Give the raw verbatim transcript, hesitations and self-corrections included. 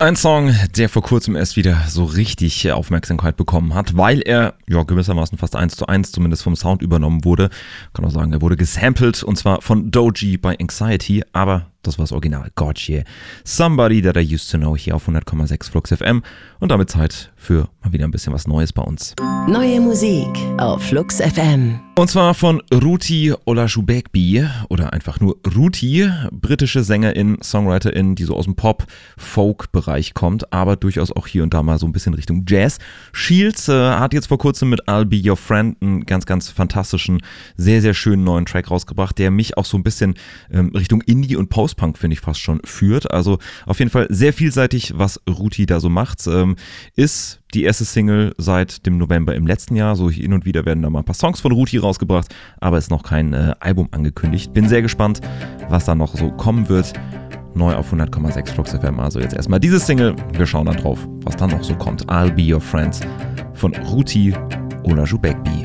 Ein Song, der vor kurzem erst wieder so richtig Aufmerksamkeit bekommen hat, weil er ja gewissermaßen fast eins zu eins zumindest vom Sound übernommen wurde. Kann auch sagen, er wurde gesampelt und zwar von Doji bei Anxiety, aber das war das Original. Gotye. Somebody That I Used to Know hier auf hundert Komma sechs Flux F M und damit Zeit für mal wieder ein bisschen was Neues bei uns. Neue Musik auf Flux F M. Und zwar von Ruti Olajubekbi oder einfach nur Ruti, britische Sängerin, Songwriterin, die so aus dem Pop-Folk-Bereich kommt, aber durchaus auch hier und da mal so ein bisschen Richtung Jazz. Shields äh, hat jetzt vor kurzem mit I'll Be Your Friend einen ganz, ganz fantastischen, sehr, sehr schönen neuen Track rausgebracht, der mich auch so ein bisschen ähm, Richtung Indie und Post-Punk, finde ich, fast schon führt. Also auf jeden Fall sehr vielseitig, was Ruti da so macht. Ähm, ist die erste Single seit dem November im letzten Jahr. So hin und wieder werden da mal ein paar Songs von Ruti rausgebracht, aber ist noch kein äh, Album angekündigt. Bin sehr gespannt, was da noch so kommen wird. Neu auf hundert Komma sechs Flux F M. Also jetzt erstmal diese Single. Wir schauen dann drauf, was dann noch so kommt. I'll Be Your Friend von Ruti Olajubekbi.